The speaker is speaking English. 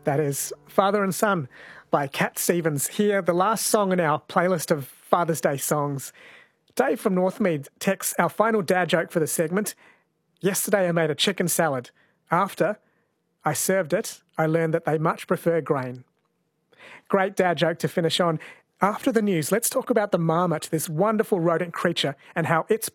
That is Father and Son by Cat Stevens. Here, the last song in our playlist of Father's Day songs. Dave from Northmead texts our final dad joke for the segment. Yesterday I made a chicken salad. After I served it, I learned that they much prefer grain. Great dad joke to finish on. After the news, let's talk about the marmot, this wonderful rodent creature, and how its